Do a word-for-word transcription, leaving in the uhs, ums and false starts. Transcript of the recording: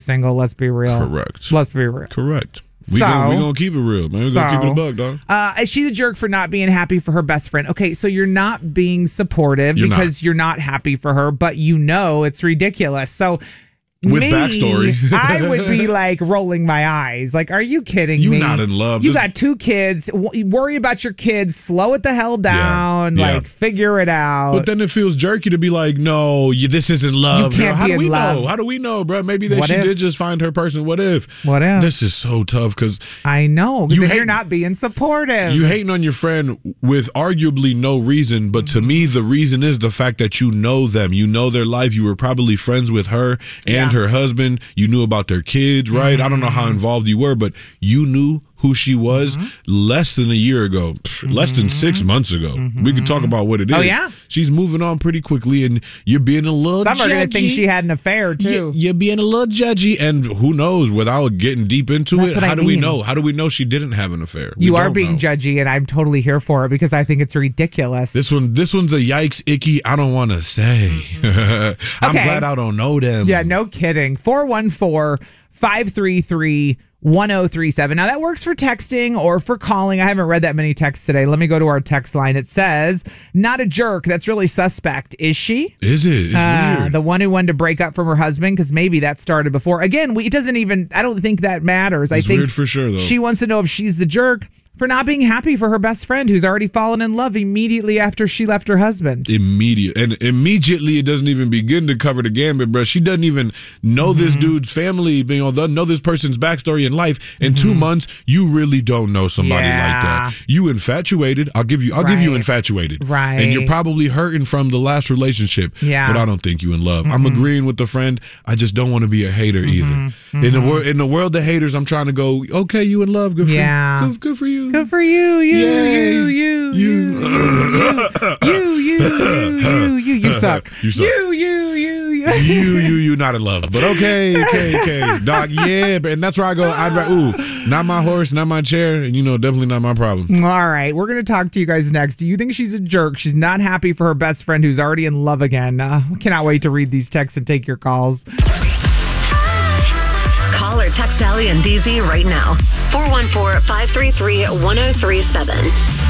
single. Let's be real. Correct. Let's be real. Correct. We so, gonna, we gonna keep it real, man. We so, gonna keep it a buck, dog. Uh, is she the jerk for not being happy for her best friend? Okay, so you're not being supportive you're because not. you're not happy for her, but you know it's ridiculous. So. With me, backstory. I would be like rolling my eyes. Like, are you kidding you me? You're not in love. You Just, got two kids. W- worry about your kids. Slow it the hell down. Yeah, yeah. Like, figure it out. But then it feels jerky to be like, no, you, this isn't love. You can't How be do we in love. know? How do we know, bro? Maybe that What she if? did just find her person. What if? What if? This is so tough because I know. you Because hate- you're not being supportive. you hating on your friend with arguably no reason. But to me, the reason is the fact that you know them. You know their life. You were probably friends with her and Yeah. her husband. You knew about their kids, right? Mm-hmm. I don't know how involved you were, but you knew who she was mm-hmm. less than a year ago, mm-hmm. less than six months ago. Mm-hmm. We can talk about what it is. Oh, yeah? She's moving on pretty quickly, and you're being a little Some judgy. are going to think she had an affair, too. You, you're being a little judgy, and who knows, without getting deep into That's it, what how I do we mean. know? How do we know she didn't have an affair? We you are don't being know. judgy, and I'm totally here for it because I think it's ridiculous. This one, this one's a yikes, icky, I don't want to say. Mm-hmm. I'm Okay. glad I don't know them. Yeah, no kidding. four one four, five three three, one oh three seven. Now, that works for texting or for calling. I haven't read that many texts today. Let me go to our text line. It says, not a jerk. That's really suspect. Is she? Is it? It's uh, weird. The one who wanted to break up from her husband because maybe that started before. Again, we, it doesn't even, I don't think that matters. It's I think weird for sure, though. She wants to know if she's the jerk for not being happy for her best friend who's already fallen in love immediately after she left her husband. Immediate and immediately it doesn't even begin to cover the gambit, bro. She doesn't even know mm-hmm. this dude's family, you know, doesn't know this person's backstory in life. In mm-hmm. two months, you really don't know somebody yeah. like that. You infatuated. I'll give you. I'll right. give you infatuated. Right. And you're probably hurting from the last relationship. Yeah. But I don't think you in love. Mm-hmm. I'm agreeing with the friend. I just don't want to be a hater mm-hmm. either. Mm-hmm. In the world, in the world of haters, I'm trying to go. Okay, you in love. Good for yeah. you. Good, good for you. Good for you. You, Yay. you, you, You. you, you, you, you, you, you, you suck. You suck. You, you, you, you. you, you, you, not in love. But okay, okay, okay. Doc, yeah. But, and that's where I go, I'd rather, ooh, not my horse, not my chair, and, you know, definitely not my problem. All right. We're going to talk to you guys next. Do you think she's a jerk? She's not happy for her best friend who's already in love again. Uh, cannot wait to read these texts and take your calls. Call or text Allie and D Z right now. four one four, five three three, one oh three seven.